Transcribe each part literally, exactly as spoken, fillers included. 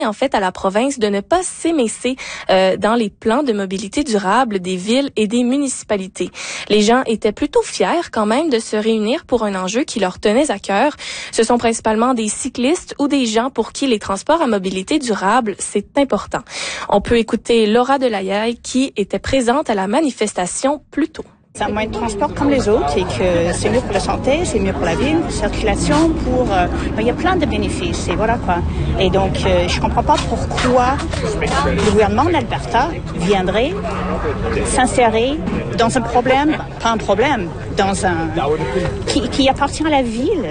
en fait à la province de ne pas s'émesser euh, dans les plans de mobilité durable des villes et des municipalités. Les gens étaient plutôt fiers quand même de se réunir pour un enjeu qui leur tenait à cœur. Ce sont principalement des cyclistes ou des gens pour qui les transports à mobilité durable, c'est important. On peut écouter Laura Delahaye qui était présente à la manifestation plus tôt. C'est un moyen de transport comme les autres et que c'est mieux pour la santé, c'est mieux pour la ville, circulation, pour... Euh, il y a plein de bénéfices et voilà quoi. Et donc, euh, je comprends pas pourquoi le gouvernement de l'Alberta viendrait s'insérer dans un problème, pas un problème, dans un... qui, qui appartient à la ville.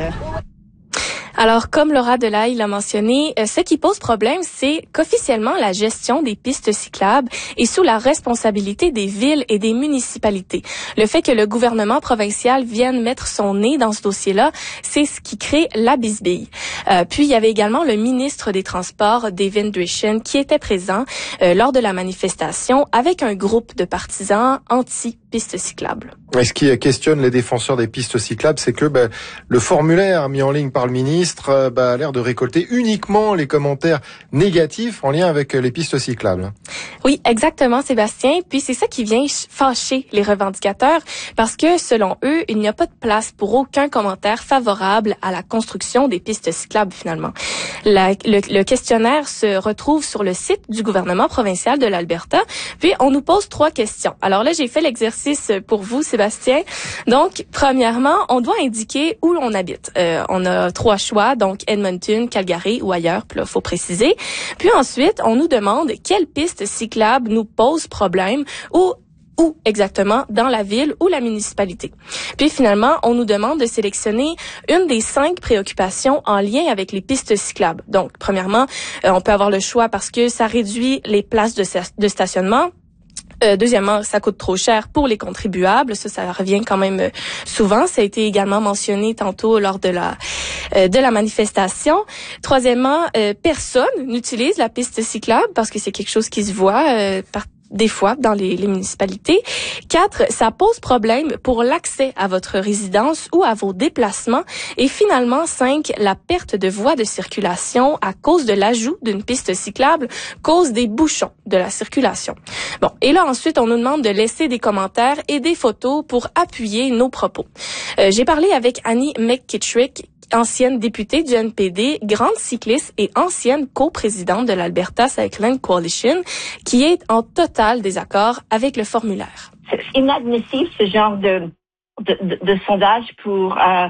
Alors, comme Laura Delahaye l'a mentionné, ce qui pose problème, c'est qu'officiellement, la gestion des pistes cyclables est sous la responsabilité des villes et des municipalités. Le fait que le gouvernement provincial vienne mettre son nez dans ce dossier-là, c'est ce qui crée la bisbille. Euh, puis, il y avait également le ministre des Transports, David Dreschen, qui était présent euh, lors de la manifestation avec un groupe de partisans anti-pistes cyclables. Et ce qui questionne les défenseurs des pistes cyclables, c'est que ben, le formulaire mis en ligne par le ministre ben, a l'air de récolter uniquement les commentaires négatifs en lien avec les pistes cyclables. Oui, exactement, Sébastien. Puis c'est ça qui vient fâcher les revendicateurs parce que, selon eux, il n'y a pas de place pour aucun commentaire favorable à la construction des pistes cyclables, finalement. La, le, le questionnaire se retrouve sur le site du gouvernement provincial de l'Alberta. Puis on nous pose trois questions. Alors là, j'ai fait l'exercice pour vous, Sébastien. Donc, premièrement, on doit indiquer où l'on habite. Euh, on a trois choix, donc Edmonton, Calgary ou ailleurs, puis là, faut préciser. Puis ensuite, on nous demande quelle piste cyclable nous pose problème ou où exactement dans la ville ou la municipalité. Puis finalement, on nous demande de sélectionner une des cinq préoccupations en lien avec les pistes cyclables. Donc, premièrement, euh, on peut avoir le choix parce que ça réduit les places de, de stationnement. Euh, deuxièmement, ça coûte trop cher pour les contribuables. Ça, ça revient quand même souvent. Ça a été également mentionné tantôt lors de la euh, de la manifestation. Troisièmement, euh, personne n'utilise la piste cyclable parce que c'est quelque chose qui se voit euh, par des fois dans les, les municipalités. Quatre, ça pose problème pour l'accès à votre résidence ou à vos déplacements. Et finalement, cinq, la perte de voies de circulation à cause de l'ajout d'une piste cyclable cause des bouchons de la circulation. Bon, et là ensuite, on nous demande de laisser des commentaires et des photos pour appuyer nos propos. Euh, j'ai parlé avec Annie McKittrick, ancienne députée du N P D, grande cycliste et ancienne coprésidente de l'Alberta Cycling Coalition, qui est en total désaccord avec le formulaire. C'est inadmissible ce genre de, de, de, de sondage pour, euh,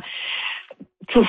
pour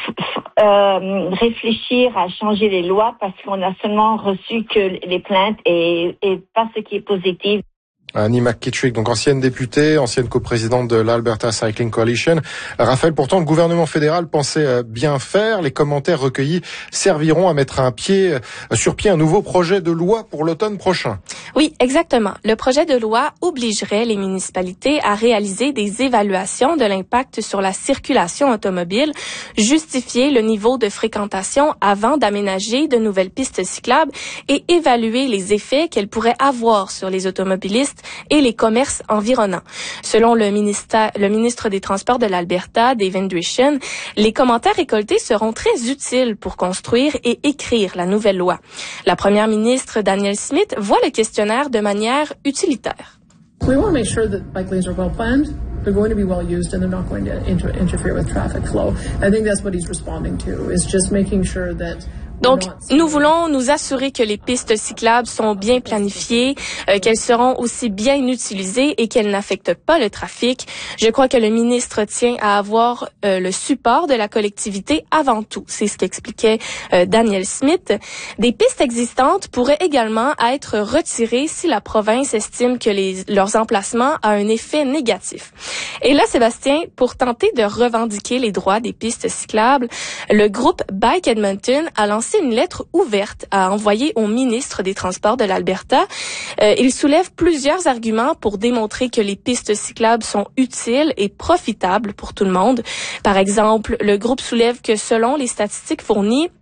euh, réfléchir à changer les lois parce qu'on a seulement reçu que les plaintes et, et pas ce qui est positif. Annie McKittrick, donc ancienne députée, ancienne coprésidente de l'Alberta Cycling Coalition. Raphaël, pourtant, le gouvernement fédéral pensait bien faire. Les commentaires recueillis serviront à mettre un pied, sur pied un nouveau projet de loi pour l'automne prochain. Oui, exactement. Le projet de loi obligerait les municipalités à réaliser des évaluations de l'impact sur la circulation automobile, justifier le niveau de fréquentation avant d'aménager de nouvelles pistes cyclables et évaluer les effets qu'elles pourraient avoir sur les automobilistes et les commerces environnants. Selon le ministère, le ministre des Transports de l'Alberta, David Dreschen, les commentaires récoltés seront très utiles pour construire et écrire la nouvelle loi. La première ministre, Danielle Smith, voit le questionnaire de manière utilitaire. We want to make sure that bike lanes are well planned. They're going to be well used and they're not going to inter- interfere with traffic flow. I think that's what he's responding to, is just making sure that Donc, nous voulons nous assurer que les pistes cyclables sont bien planifiées, euh, qu'elles seront aussi bien utilisées et qu'elles n'affectent pas le trafic. Je crois que le ministre tient à avoir euh, le support de la collectivité avant tout. C'est ce qu'expliquait euh, Danielle Smith. Des pistes existantes pourraient également être retirées si la province estime que les, leurs emplacements ont un effet négatif. Et là, Sébastien, pour tenter de revendiquer les droits des pistes cyclables, le groupe Bike Edmonton a lancé une lettre ouverte à envoyer au ministre des Transports de l'Alberta. Euh, il soulève plusieurs arguments pour démontrer que les pistes cyclables sont utiles et profitables pour tout le monde. Par exemple, le groupe soulève que selon les statistiques fournies,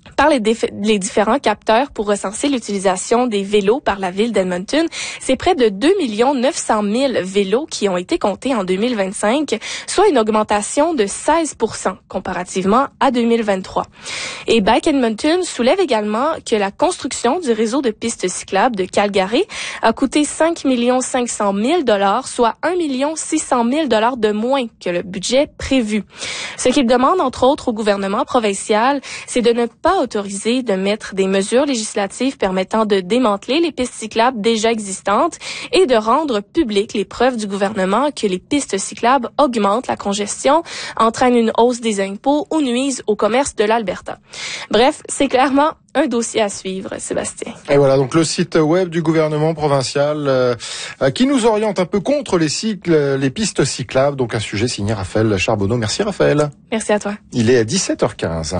par les, déf- les différents capteurs pour recenser l'utilisation des vélos par la ville d'Edmonton. C'est près de deux millions neuf cent mille vélos qui ont été comptés en deux mille vingt-cinq, soit une augmentation de seize pour cent comparativement à deux mille vingt-trois. Et Bike Edmonton soulève également que la construction du réseau de pistes cyclables de Calgary a coûté cinq millions cinq cent mille dollars, soit un million six cent mille dollars de moins que le budget prévu. Ce qu'il demande, entre autres, au gouvernement provincial, c'est de ne pas autoriser de mettre des mesures législatives permettant de démanteler les pistes cyclables déjà existantes et de rendre publiques les preuves du gouvernement que les pistes cyclables augmentent la congestion, entraînent une hausse des impôts ou nuisent au commerce de l'Alberta. Bref, c'est clairement un dossier à suivre, Sébastien. Et voilà, donc le site web du gouvernement provincial euh, qui nous oriente un peu contre les cycles, les pistes cyclables. Donc un sujet signé Raphaël Charbonneau. Merci Raphaël. Merci à toi. Il est à dix-sept heures quinze.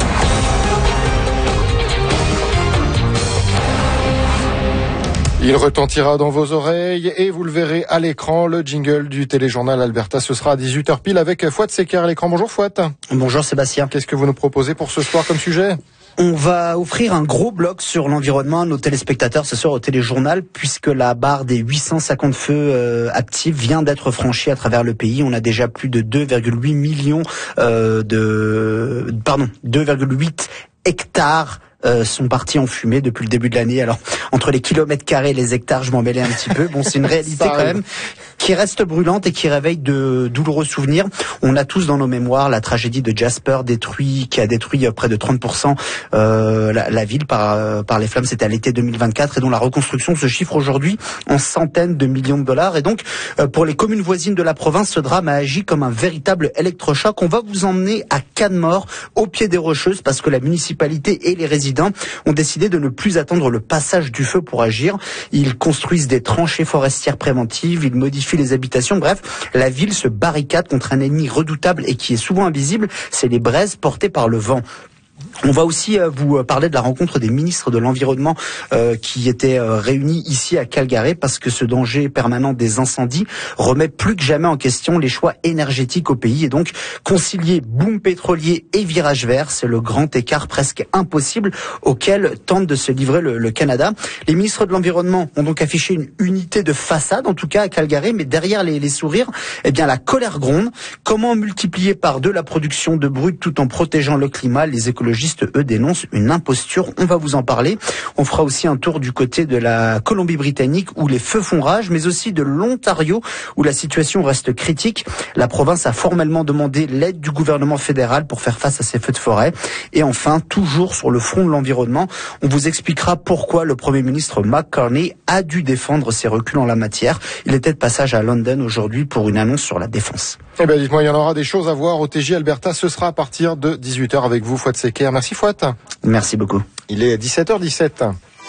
Il retentira dans vos oreilles et vous le verrez à l'écran, le jingle du téléjournal Alberta. Ce sera à dix-huit heures pile avec Fouad Secker à l'écran. Bonjour Fouad. Bonjour Sébastien. Qu'est-ce que vous nous proposez pour ce soir comme sujet ? On va offrir un gros bloc sur l'environnement à nos téléspectateurs ce soir au téléjournal, puisque la barre des huit cent cinquante feux euh, actifs vient d'être franchie à travers le pays. On a déjà plus de deux virgule huit millions euh, de... Pardon, deux virgule huit hectares Euh, sont partis en fumée depuis le début de l'année. Alors, entre les kilomètres carrés et les hectares, je m'en mêlais un petit peu. Bon, c'est une réalité quand même qui reste brûlante et qui réveille de douloureux souvenirs. On a tous dans nos mémoires la tragédie de Jasper détruit, qui a détruit près de trente pour cent euh, la, la ville par, euh, par les flammes. C'était à l'été deux mille vingt-quatre et dont la reconstruction se chiffre aujourd'hui en centaines de millions de dollars. Et donc, euh, pour les communes voisines de la province, ce drame a agi comme un véritable électrochoc. On va vous emmener à Canmore, au pied des Rocheuses, parce que la municipalité et les résidents ont décidé de ne plus attendre le passage du feu pour agir. Ils construisent des tranchées forestières préventives, ils modifient les habitations. Bref, la ville se barricade contre un ennemi redoutable et qui est souvent invisible, c'est les braises portées par le vent. On va aussi euh, vous parler de la rencontre des ministres de l'Environnement euh, qui étaient euh, réunis ici à Calgary, parce que ce danger permanent des incendies remet plus que jamais en question les choix énergétiques au pays. Et donc, concilier boom pétrolier et virage vert, c'est le grand écart presque impossible auquel tente de se livrer le, le Canada. Les ministres de l'Environnement ont donc affiché une unité de façade, en tout cas à Calgary, mais derrière les, les sourires, eh bien la colère gronde. Comment multiplier par deux la production de brut tout en protégeant le climat? Les écologistes, eux, dénoncent une imposture. On va vous en parler. On fera aussi un tour du côté de la Colombie-Britannique où les feux font rage, mais aussi de l'Ontario où la situation reste critique. La province a formellement demandé l'aide du gouvernement fédéral pour faire face à ces feux de forêt. Et enfin, toujours sur le front de l'environnement, on vous expliquera pourquoi le Premier ministre Mark Carney a dû défendre ses reculs en la matière. Il était de passage à London aujourd'hui pour une annonce sur la défense. Eh bien, dites-moi, il y en aura des choses à voir au T J Alberta. Ce sera à partir de dix-huit heures avec vous, Fouad Secker. Merci Fouad. Merci beaucoup. Il est dix-sept heures dix-sept.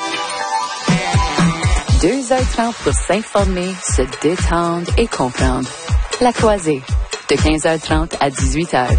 deux heures trente pour s'informer, se détendre et comprendre. La Croisée, de quinze heures trente à dix-huit heures.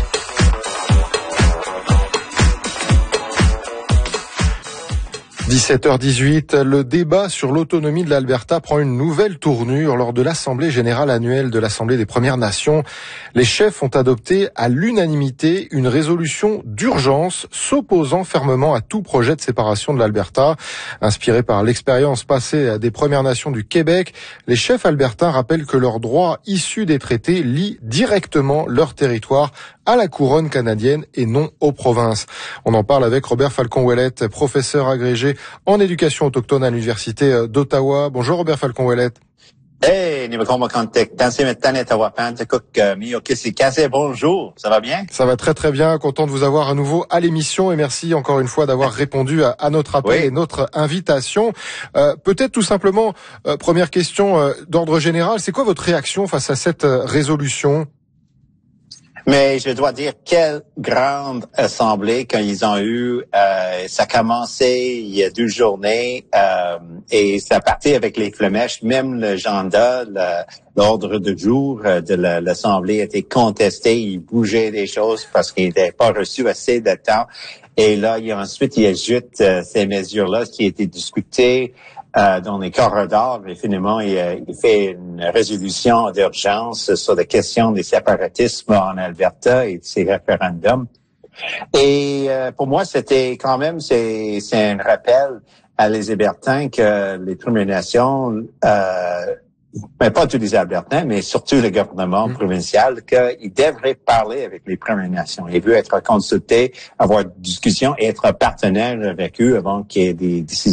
dix-sept heures dix-huit, le débat sur l'autonomie de l'Alberta prend une nouvelle tournure lors de l'Assemblée générale annuelle de l'Assemblée des Premières Nations. Les chefs ont adopté à l'unanimité une résolution d'urgence s'opposant fermement à tout projet de séparation de l'Alberta. Inspiré par l'expérience passée des Premières Nations du Québec, les chefs albertains rappellent que leurs droits issus des traités lient directement leur territoire à la couronne canadienne et non aux provinces. On en parle avec Robert Falcon-Ouellette, professeur agrégé en éducation autochtone à l'Université d'Ottawa. Bonjour Robert Falcon-Ouellette. Hey, bonjour, ça va bien? Ça va très très bien, content de vous avoir à nouveau à l'émission et merci encore une fois d'avoir répondu à, à notre appel oui. et notre invitation. Euh, peut-être tout simplement, euh, première question euh, d'ordre général, c'est quoi votre réaction face à cette euh, résolution? Mais je dois dire, quelle grande assemblée quand ils ont eu, euh, ça a commencé il y a deux journées, euh, et ça partait avec les flemèches, même l'agenda, l'ordre du jour de l'assemblée était contesté, il bougeait des choses parce qu'il n'était pas reçu assez de temps. Et là, il, ensuite, il ajoute euh, ces mesures-là qui étaient discutées Euh, dans les corridors, et finalement, il, euh, il fait une résolution d'urgence sur la question des séparatismes en Alberta et de ces référendums. Et euh, pour moi, c'était quand même, c'est, c'est un rappel à les Albertains que les Premières Nations, euh, mais pas tous les Albertains, mais surtout le gouvernement mmh. provincial, qu'ils devraient parler avec les Premières Nations. Ils veulent être consultés, avoir une discussion et être partenaires avec eux avant qu'il y ait des décisions